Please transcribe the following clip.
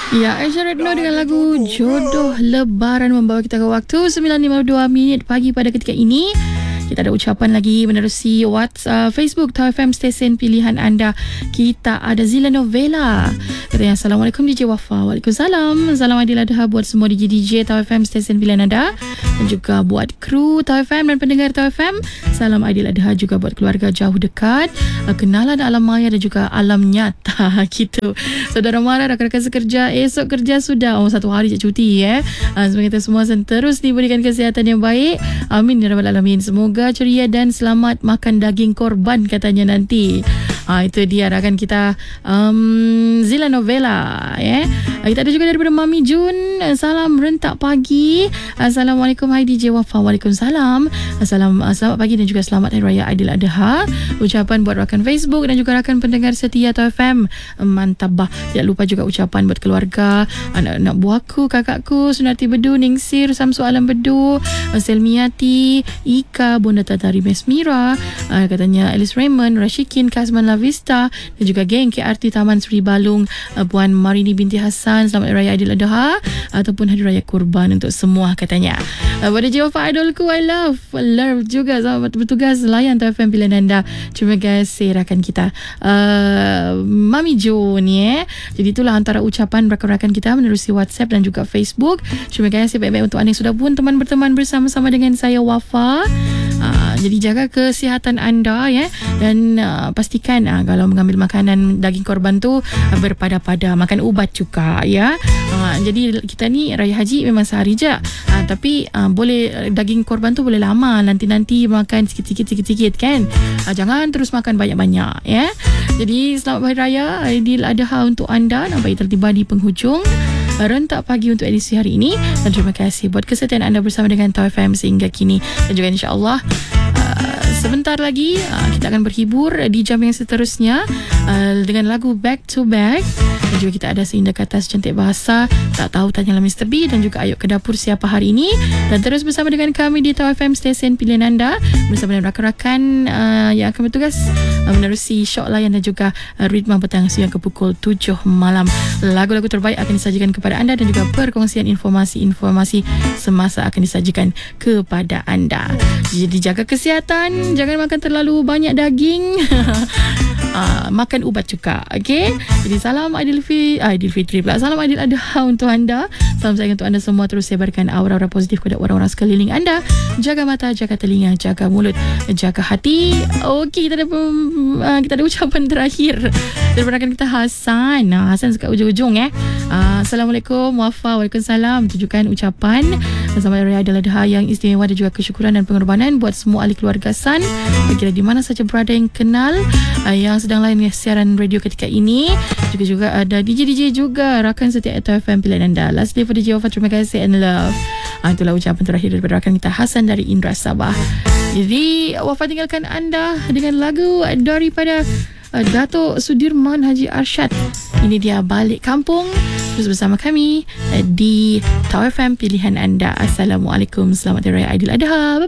Ya, Aisyah Retno dengan lagu Jodoh Lebaran membawa kita ke waktu 9.52 minit pagi pada ketika ini. Kita ada ucapan lagi menerusi WhatsApp, Facebook Tau FM stesen pilihan anda. Kita ada Zila Novella. Katanya, Assalamualaikum DJ Wafa. Waalaikumsalam. Salam Adil Adha buat semua DJ Tau FM stesen pilihan anda. Dan juga buat kru Tau FM dan pendengar Tau FM. Salam Adil Adha juga buat keluarga jauh dekat. Kenalan alam maya dan juga alam nyata. Gitu. Saudara mara, rakan-rakan sekerja, esok kerja sudah. Satu hari je cuti semoga kita semua terus diberikan kesihatan yang baik. Amin ya rabbal alamin. Semoga ceria dan selamat makan daging korban katanya nanti. Itu dia rakan kita Zila Novella. Kita ada juga daripada Mami Jun. Salam rentak pagi. Assalamualaikum, hai DJ Wafa. Waalaikumsalam. Selamat pagi dan juga selamat Hari Raya Aidiladha. Ucapan buat rakan Facebook dan juga rakan pendengar setia Tau FM. Mantap bah. Tidak lupa juga ucapan buat keluarga, anak-anak buahku, kakakku, Sunarti Bedu, Ningsir, Samsu Alam Bedu, Selmiati, Ika, Bunda Tatari Mesmira, katanya Alice Raymond, Rashikin, Kazman Lavista dan juga geng KRT Taman Seri Balung, Puan Marini binti Hassan. Selamat Hari Raya Aidiladha ataupun Hari Raya Kurban untuk semua katanya. Pada Jawafa idolku, I love juga. Selamat bertugas layan Tau FM pilihan anda. Terima kasih rakan kita Mami Jun Jadi itulah antara ucapan rakan-rakan kita menerusi WhatsApp dan juga Facebook. Terima kasih baik-baik untuk anda yang sudah pun teman berteman bersama-sama dengan saya Wafa. Jadi jaga kesihatan anda dan pastikan kalau mengambil makanan daging korban tu berpada-pada, makan ubat juga jadi kita ni Raya Haji memang sehari je, tapi boleh daging korban tu boleh lama, nanti makan sikit-sikit kan. Jangan terus makan banyak-banyak Jadi selamat Hari Raya Aidiladha untuk anda. Nampak tertiba di penghujung rentak pagi untuk edisi hari ini, dan terima kasih buat kesetiaan anda bersama dengan Tau FM sehingga kini. Dan juga insya-Allah sebentar lagi kita akan berhibur di jam yang seterusnya dengan lagu Back to Back. Dan juga kita ada Seindah Kata Secantik Bahasa, Tak Tahu Tanyalah Mr. B, dan juga Ayuk ke Dapur Siapa Hari Ini. Dan terus bersama dengan kami di Tau FM stesen pilihan anda, bersama dengan rakan-rakan yang akan bertugas menerusi Syok Layan dan juga Ritma Petang siang ke pukul 7 malam. Lagu-lagu terbaik akan disajikan kepada anda dan juga perkongsian informasi-informasi semasa akan disajikan kepada anda. Jadi jaga kesihatan, jangan makan terlalu banyak daging. Makan ubat juga, okey? Jadi salam Aidilfitri pula. Salam Aidiladha untuk anda. Salam sayang untuk anda semua. Terus sebarkan aura-aura positif kepada orang-orang sekeliling anda. Jaga mata, jaga telinga, jaga mulut, jaga hati. Okey, kita ada ucapan terakhir daripada rakan kita Hasan. Hasan dekat ujung-ujung Assalamualaikum Wafa. Waalaikumsalam. Tujukan ucapan selamat Hari Raya Aidiladha yang istimewa dan juga kesyukuran dan pengorbanan buat semua ahli keluarga San, kira di mana saja berada yang kenal, yang sedang layan siaran radio ketika ini. Juga ada DJ juga rakan setiap Tau FM pilihan anda. Lastly for DJ Wafa, terima kasih and love. Itulah ucapan terakhir daripada rakan kita Hasan dari Indra Sabah. Jadi Wafa tinggalkan anda dengan lagu daripada Datuk Sudirman Haji Arsyad. Ini dia Balik Kampung. Terus bersama kami di Tau FM pilihan anda. Assalamualaikum. Selamat Hari Raya Aidiladha. Bye-bye.